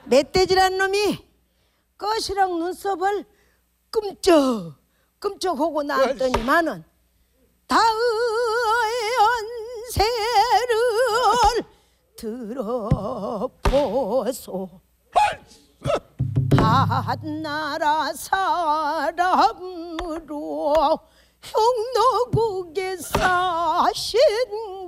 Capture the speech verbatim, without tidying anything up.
멧돼지란 놈이 것이랑 눈썹을 끔쩍 끔쩍하고 나왔더니만은 다은세를 들어보소. 한나라 사람으로 흉노국에 사신